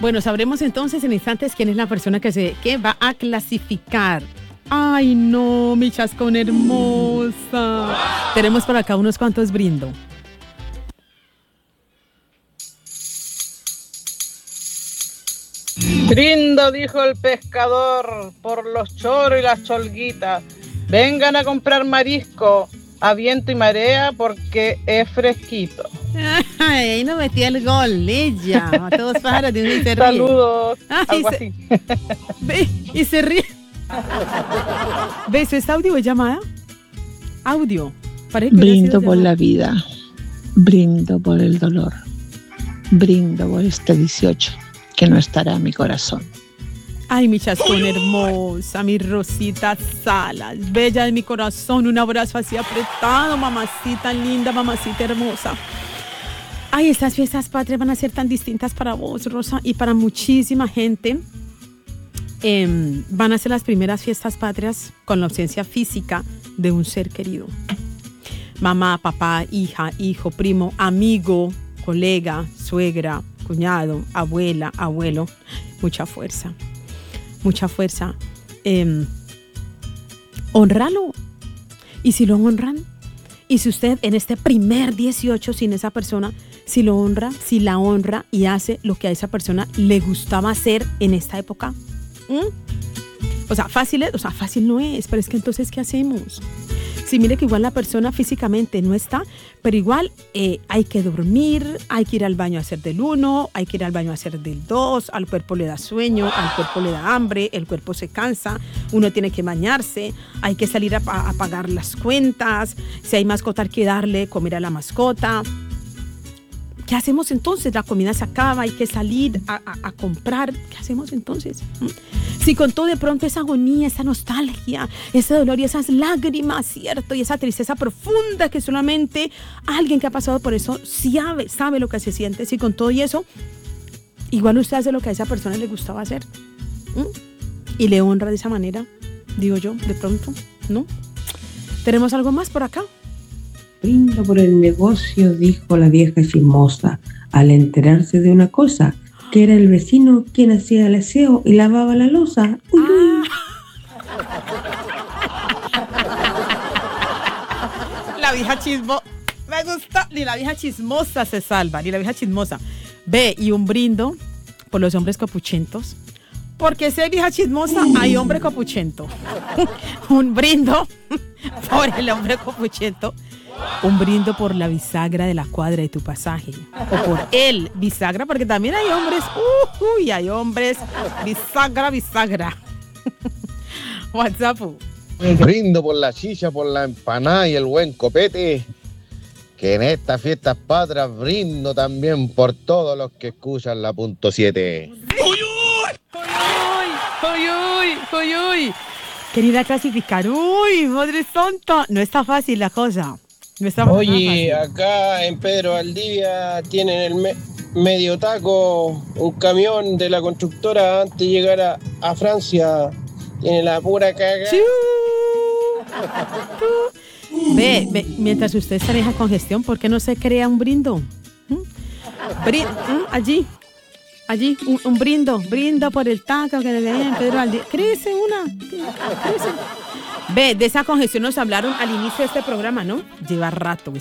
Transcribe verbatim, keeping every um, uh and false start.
Bueno, sabremos entonces en instantes quién es la persona que se que va a clasificar. Ay, no, mi chascón hermosa. Tenemos por acá unos cuantos brindo. Brindo, dijo el pescador, por los choros y las cholguitas. Vengan a comprar marisco a viento y marea porque es fresquito. Ay, ahí no metí el gol, ella. A todos pájaros de uno y se ríe. Saludos. Ay, algo se, así. Ve, y se ríe. ¿Ve, eso es audio o es llamada? Audio. Parece que brindo por la vida, brindo por el dolor, brindo por este dieciocho que no estará en mi corazón. Ay, mi chascón hermosa, mi Rosita Salas, bella de mi corazón, un abrazo así apretado, mamacita linda, mamacita hermosa. Ay, estas fiestas patrias van a ser tan distintas para vos, Rosa, y para muchísima gente. Eh, van a ser las primeras fiestas patrias con la ausencia física de un ser querido. Mamá, papá, hija, hijo, primo, amigo, colega, suegra, cuñado, abuela, abuelo. Mucha fuerza, mucha fuerza. Eh, honralo. Y si lo honran, y si usted en este primer dieciocho sin esa persona, si lo honra, si la honra y hace lo que a esa persona le gustaba hacer en esta época. ¿Mm? O sea, fácil es, o sea, fácil no es, pero es que entonces, ¿qué hacemos? Sí, mire que igual la persona físicamente no está, pero igual eh, hay que dormir, hay que ir al baño a hacer del uno, hay que ir al baño a hacer del dos, al cuerpo le da sueño, al cuerpo le da hambre, el cuerpo se cansa, uno tiene que bañarse, hay que salir a, a pagar las cuentas, si hay mascota hay que darle comer a la mascota. ¿Qué hacemos entonces? La comida se acaba, hay que salir a, a, a comprar. ¿Qué hacemos entonces? Si con todo de pronto esa agonía, esa nostalgia, ese dolor y esas lágrimas, ¿cierto? Y esa tristeza profunda que solamente alguien que ha pasado por eso sabe, sabe lo que se siente. Si con todo y eso, igual usted hace lo que a esa persona le gustaba hacer. ¿Mm? Y le honra de esa manera, digo yo, de pronto, ¿no? ¿Tenemos algo más por acá? Brindo por el negocio, dijo la vieja chismosa, al enterarse de una cosa, que era el vecino quien hacía el aseo y lavaba la loza. Uy, uy. La vieja chismosa, me gusta, ni la vieja chismosa se salva, ni la vieja chismosa. Ve, y un brindo por los hombres copuchentos, porque si hay vieja chismosa, hay hombre copuchento. Un brindo por el hombre copuchento. Un brindo por la bisagra de la cuadra de tu pasaje. O por el bisagra, porque también hay hombres. Uh, uy, hay hombres. Bisagra, bisagra. WhatsApp. Brindo por la chicha, por la empanada y el buen copete. Que en estas fiestas patrias brindo también por todos los que escuchan la punto siete. ¡Uy, uy! ¡Uy, uy! ¡Uy, uy! Querida clasificar. ¡Uy, madre santa! No está fácil la cosa. No está Oye, acá en Pedro Valdivia tienen el me- medio taco, un camión de la constructora antes de llegar a, a Francia. Tiene la pura caga. Ve, ve, mientras usted está en esa congestión, ¿por qué no se crea un brindo? ¿Mm? Brin- ¿Mm? Allí, allí, un, un brindo, brindo por el taco que le den en Pedro Valdivia. Crece una, crece. Ve, de esa congestión nos hablaron al inicio de este programa, ¿no? Lleva rato,